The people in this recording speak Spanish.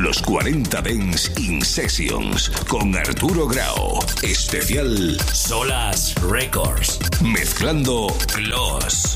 Los 40 Dance in Sessions con Arturo Grau. Especial Solas Records. Mezclando Gloss.